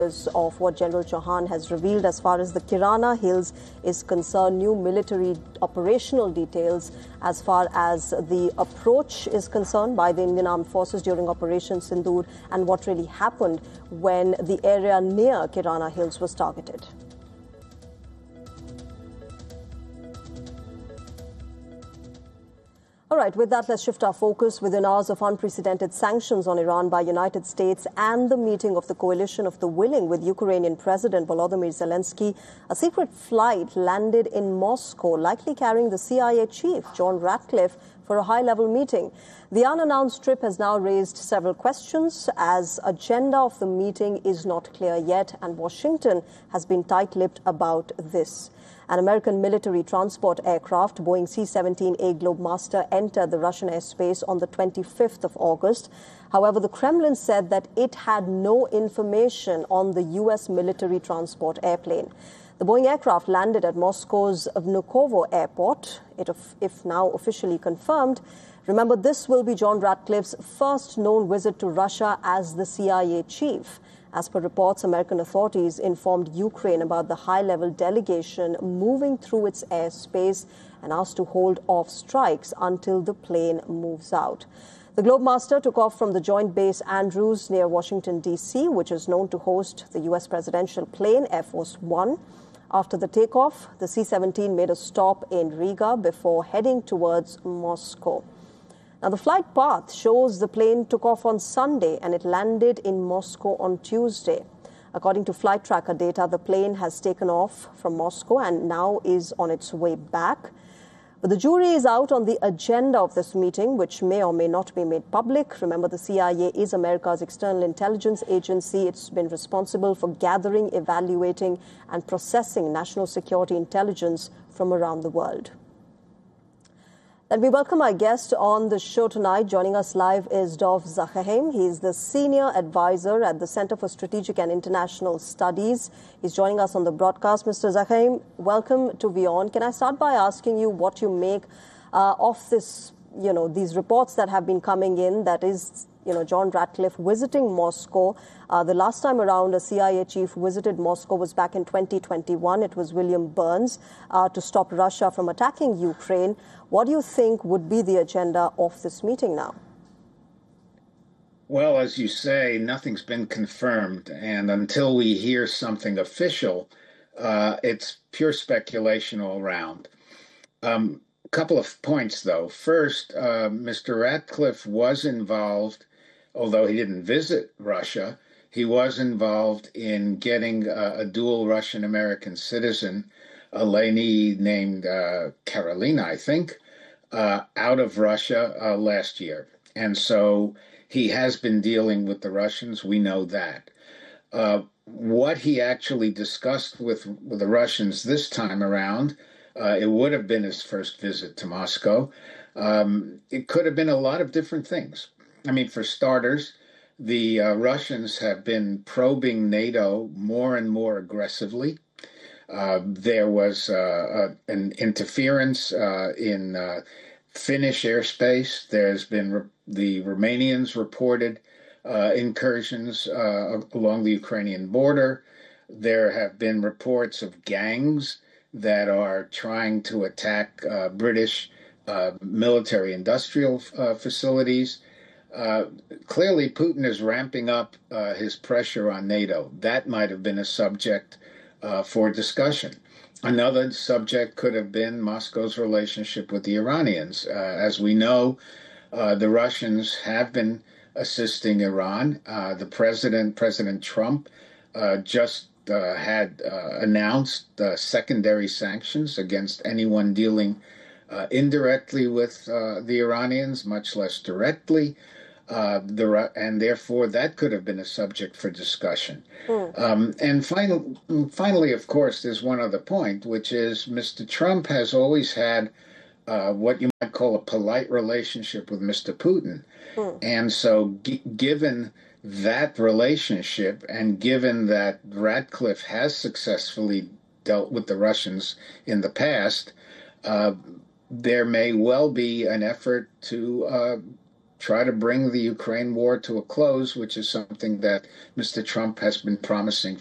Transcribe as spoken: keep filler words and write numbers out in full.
Of what General Chauhan has revealed as far as the Kirana Hills is concerned, new military operational details as far as the approach is concerned by the Indian Armed Forces during Operation Sindoor and what really happened when the area near Kirana Hills was targeted. All right, with that, let's shift our focus. Within hours of unprecedented sanctions on Iran by United States and the meeting of the coalition of the willing with Ukrainian President Volodymyr Zelensky, a secret flight landed in Moscow, likely carrying the C I A chief, John Ratcliffe, for a high-level meeting. The unannounced trip has now raised several questions, as agenda of the meeting is not clear yet, and Washington has been tight-lipped about this. An American military transport aircraft, Boeing C seventeen A Globemaster, entered the Russian airspace on the twenty-fifth of August. However, the Kremlin said that it had no information on the U S military transport airplane. The Boeing aircraft landed at Moscow's Vnukovo airport, it, if now officially confirmed. Remember, this will be John Ratcliffe's first known visit to Russia as the C I A chief. As per reports, American authorities informed Ukraine about the high-level delegation moving through its airspace and asked to hold off strikes until the plane moves out. The Globemaster took off from the Joint Base Andrews near Washington, D C, which is known to host the U S presidential plane, Air Force One. After the takeoff, the C seventeen made a stop in Riga before heading towards Moscow. Now, the flight path shows the plane took off on Sunday and it landed in Moscow on Tuesday. According to flight tracker data, the plane has taken off from Moscow and now is on its way back. But the jury is out on the agenda of this meeting, which may or may not be made public. Remember, the C I A is America's external intelligence agency. It's been responsible for gathering, evaluating, and processing national security intelligence from around the world. Let me welcome our guest on the show tonight. Joining us live is Dov Zakheim. He's the Senior Advisor at the Center for Strategic and International Studies. He's joining us on the broadcast. Mister Zakheim, welcome to WION. Can I start by asking you what you make uh, of this, you know, these reports that have been coming in, that is, you know, John Ratcliffe visiting Moscow. Uh, the last time around a C I A chief visited Moscow was back in twenty twenty-one. It was William Burns uh, to stop Russia from attacking Ukraine. What do you think would be the agenda of this meeting now? Well, as you say, nothing's been confirmed. And until we hear something official, uh, it's pure speculation all around. Um, a couple of points, though. First, uh, Mister Ratcliffe was involved, although he didn't visit Russia, he was involved in getting uh, a dual Russian-American citizen, a lady named uh, Carolina, I think, uh, out of Russia uh, last year. And so he has been dealing with the Russians. We know that. Uh, what he actually discussed with, with the Russians this time around, uh, it would have been his first visit to Moscow. Um, it could have been a lot of different things. I mean, for starters, the uh, Russians have been probing NATO more and more aggressively. Uh, there was uh, uh, an interference uh, in uh, Finnish airspace. There's been re- the Romanians reported uh, incursions uh, along the Ukrainian border. There have been reports of gangs that are trying to attack uh, British uh, military-industrial uh, facilities. Uh, clearly, Putin is ramping up uh, his pressure on NATO. That might have been a subject uh, for discussion. Another subject could have been Moscow's relationship with the Iranians. Uh, as we know, uh, the Russians have been assisting Iran. Uh, the president, President Trump, uh, just uh, had uh, announced uh, secondary sanctions against anyone dealing uh, indirectly with uh, the Iranians, much less directly. Uh, the, and therefore, that could have been a subject for discussion. Mm. Um, and final, finally, of course, there's one other point, which is Mister Trump has always had uh, what you might call a polite relationship with Mister Putin. Mm. And so g- given that relationship and given that Ratcliffe has successfully dealt with the Russians in the past, uh, there may well be an effort to uh, try to bring the Ukraine war to a close, which is something that Mister Trump has been promising